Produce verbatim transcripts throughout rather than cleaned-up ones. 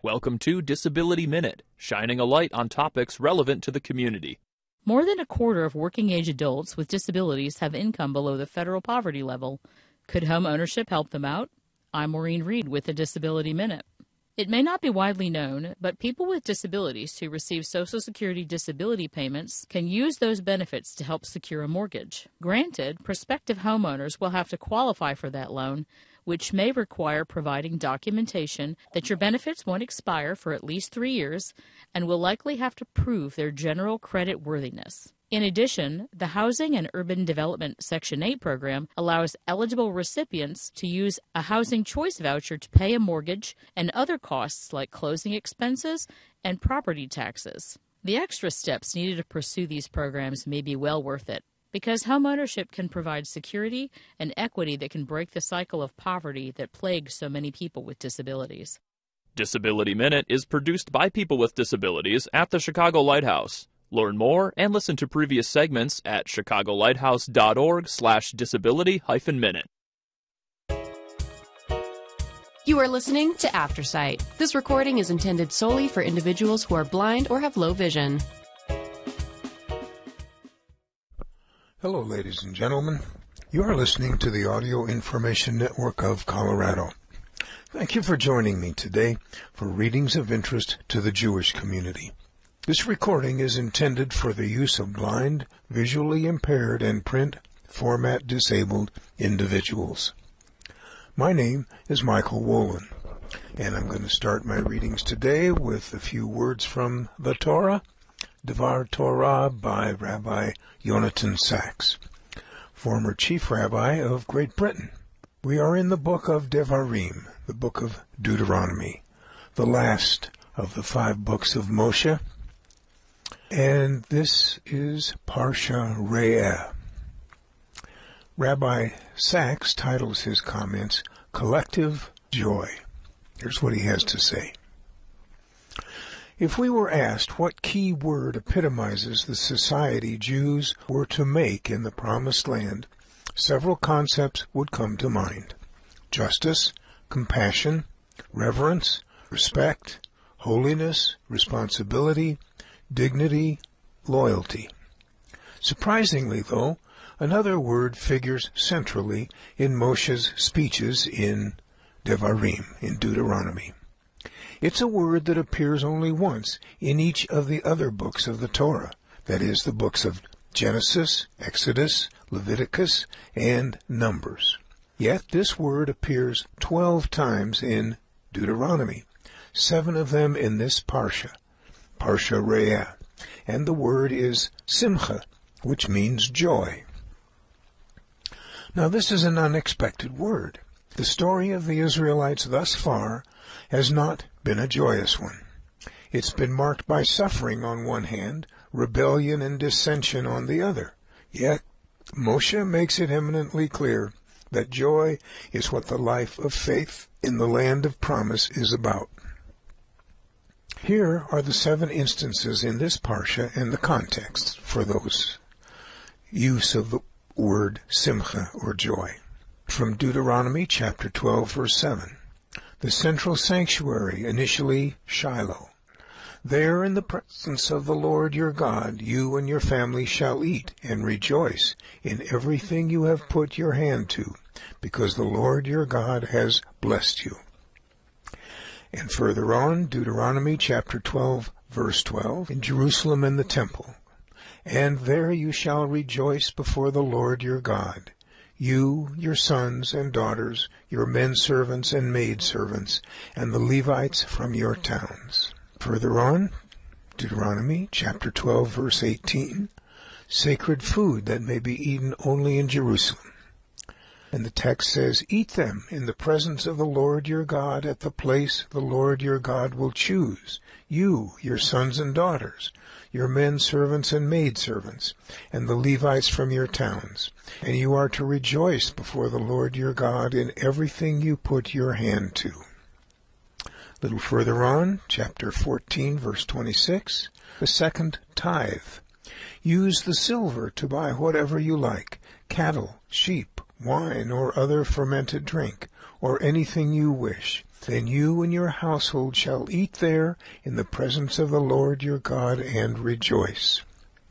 Welcome to Disability Minute, shining a light on topics relevant to the community. More than a quarter of working-age adults with disabilities have income below the federal poverty level. Could home ownership help them out? I'm Maureen Reed with the Disability Minute. It may not be widely known, but people with disabilities who receive Social Security disability payments can use those benefits to help secure a mortgage. Granted, prospective homeowners will have to qualify for that loan, which may require providing documentation that your benefits won't expire for at least three years and will likely have to prove their general credit worthiness. In addition, the Housing and Urban Development Section eight program allows eligible recipients to use a housing choice voucher to pay a mortgage and other costs like closing expenses and property taxes. The extra steps needed to pursue these programs may be well worth it, because homeownership can provide security and equity that can break the cycle of poverty that plagues so many people with disabilities. Disability Minute is produced by people with disabilities at the Chicago Lighthouse. Learn more and listen to previous segments at chicagolighthouse.org slash disability hyphen minute. You are listening to Aftersight. This recording is intended solely for individuals who are blind or have low vision. Hello, ladies and gentlemen. You are listening to the Audio Information Network of Colorado. Thank you for joining me today for readings of interest to the Jewish community. This recording is intended for the use of blind, visually impaired, and print format disabled individuals. My name is Michael Wolin, and I'm going to start my readings today with a few words from the Torah, Devar Torah by Rabbi Yonatan Sachs, former chief rabbi of Great Britain. We are in the book of Devarim, the book of Deuteronomy, the last of the five books of Moshe, and this is Parsha Re'eh. Rabbi Sachs titles his comments, Collective Joy. Here's what he has to say. If we were asked what key word epitomizes the society Jews were to make in the Promised Land, several concepts would come to mind. Justice, compassion, reverence, respect, holiness, responsibility, dignity, loyalty. Surprisingly, though, another word figures centrally in Moshe's speeches in Devarim, in Deuteronomy. It's a word that appears only once in each of the other books of the Torah, that is, the books of Genesis, Exodus, Leviticus, and Numbers. Yet this word appears twelve times in Deuteronomy, seven of them in this Parsha, Parsha Re'eh, and the word is Simcha, which means joy. Now this is an unexpected word. The story of the Israelites thus far has not been a joyous one. It's been marked by suffering on one hand, rebellion and dissension on the other. Yet Moshe makes it eminently clear that joy is what the life of faith in the land of promise is about. Here are the seven instances in this Parsha and the context for those use of the word simcha or joy. From Deuteronomy chapter twelve, verse seven. The central sanctuary, initially Shiloh. There in the presence of the Lord your God, you and your family shall eat and rejoice in everything you have put your hand to, because the Lord your God has blessed you. And further on, Deuteronomy chapter twelve, verse twelve, in Jerusalem and the temple. And there you shall rejoice before the Lord your God, you, your sons and daughters, your men servants and maid servants, and the Levites from your towns. Further on, Deuteronomy chapter twelve, verse eighteen, sacred food that may be eaten only in Jerusalem. And the text says, eat them in the presence of the Lord your God at the place the Lord your God will choose, you, your sons and daughters, your men servants and maid servants, and the Levites from your towns. And you are to rejoice before the Lord your God in everything you put your hand to. A little further on, chapter fourteen, verse twenty-six, the second tithe. Use the silver to buy whatever you like, cattle, sheep, wine, or other fermented drink, or anything you wish, Then you and your household shall eat there in the presence of the Lord your God and rejoice.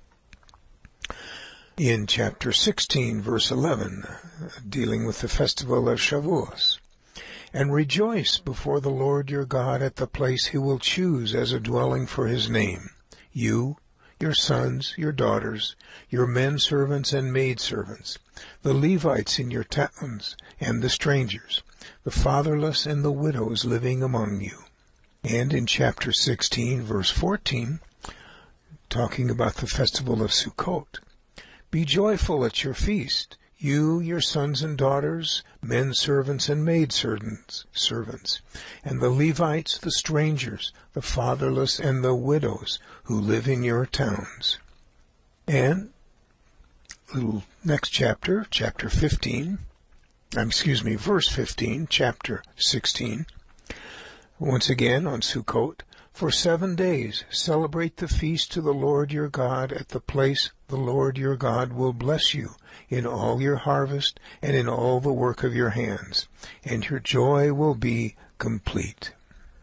In chapter sixteen, verse eleven, dealing with the festival of Shavuos, and rejoice before the Lord your God at the place he will choose as a dwelling for his name, you, your sons, your daughters, your men servants and maidservants, the Levites in your towns, and the strangers, the fatherless and the widows living among you. And in chapter sixteen, verse fourteen, talking about the festival of Sukkot, be joyful at your feast, you, your sons and daughters, men servants and maidservants, servants, and the Levites, the strangers, the fatherless, and the widows who live in your towns. And, little next chapter, chapter fifteen, um, excuse me, verse fifteen, chapter sixteen, once again on Sukkot, for seven days celebrate the feast to the Lord your God at the place the Lord your God will bless you in all your harvest and in all the work of your hands, and your joy will be complete.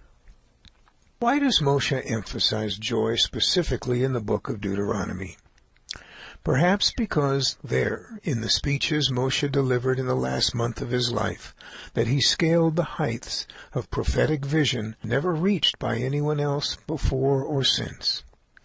Why does Moshe emphasize joy specifically in the book of Deuteronomy? Perhaps because there, in the speeches Moshe delivered in the last month of his life, that he scaled the heights of prophetic vision never reached by anyone else before or since.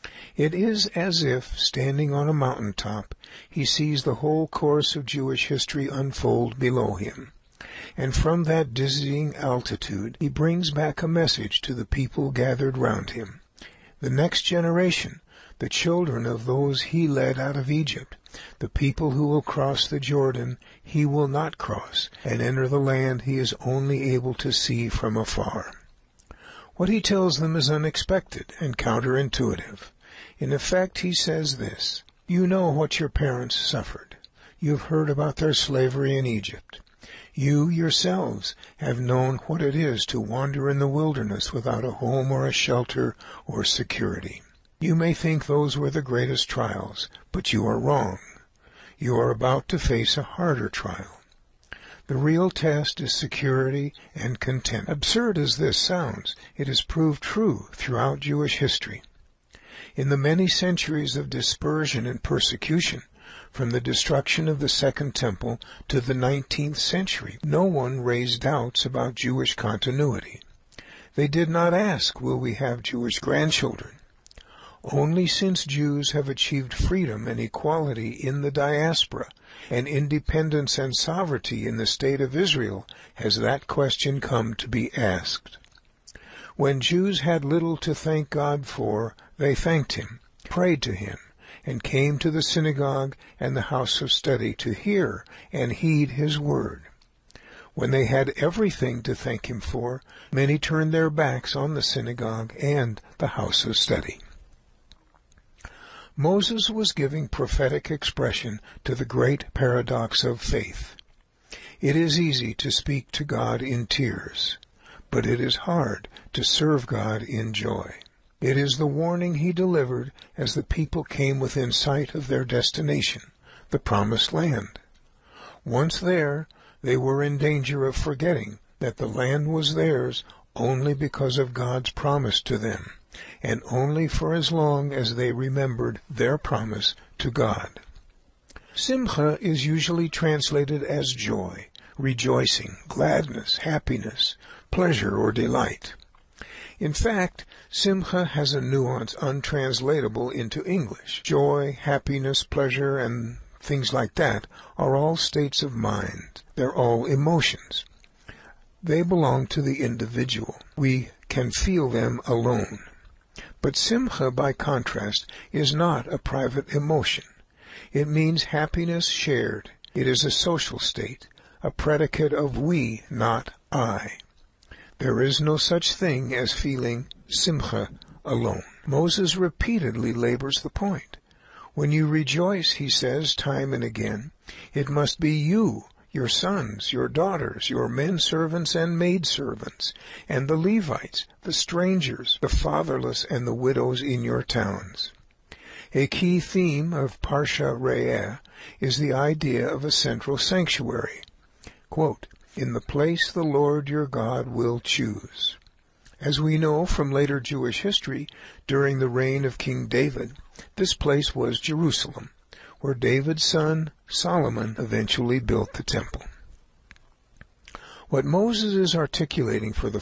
It is as if, standing on a mountaintop, he sees the whole course of Jewish history unfold below him. And from that dizzying altitude, he brings back a message to the people gathered round him. The next generation, the children of those he led out of Egypt, the people who will cross the Jordan, he will not cross, and enter the land he is only able to see from afar. What he tells them is unexpected and counterintuitive. In effect, he says this: you know what your parents suffered. You have heard about their slavery in Egypt. You yourselves have known what it is to wander in the wilderness without a home or a shelter or security. You may think those were the greatest trials, but you are wrong. You are about to face a harder trial. The real test is security and content. Absurd as this sounds, it has proved true throughout Jewish history. In the many centuries of dispersion and persecution, from the destruction of the Second Temple to the nineteenth century, no one raised doubts about Jewish continuity. They did not ask, will we have Jewish grandchildren? Only since Jews have achieved freedom and equality in the diaspora, and independence and sovereignty in the state of Israel, has that question come to be asked. When Jews had little to thank God for, they thanked him, prayed to him, and came to the synagogue and the house of study to hear and heed his word. When they had everything to thank him for, many turned their backs on the synagogue and the house of study. Moses was giving prophetic expression to the great paradox of faith. It is easy to speak to God in tears, but it is hard to serve God in joy. It is the warning he delivered as the people came within sight of their destination, the Promised Land. Once there, they were in danger of forgetting that the land was theirs only because of God's promise to them, and only for as long as they remembered their promise to God. Simcha is usually translated as joy, rejoicing, gladness, happiness, pleasure, or delight. In fact, Simcha has a nuance untranslatable into English. Joy, happiness, pleasure, and things like that are all states of mind. They're all emotions. They belong to the individual. We can feel them alone. But Simcha, by contrast, is not a private emotion. It means happiness shared. It is a social state, a predicate of we, not I. There is no such thing as feeling Simcha alone. Moses repeatedly labors the point. When you rejoice, he says time and again, it must be you, your sons, your daughters, your men servants and maidservants, and the Levites, the strangers, the fatherless, and the widows in your towns. A key theme of Parsha Re'eh is the idea of a central sanctuary. Quote, in the place the Lord your God will choose. As we know from later Jewish history, during the reign of King David, this place was Jerusalem, where David's son Solomon eventually built the temple. What Moses is articulating for the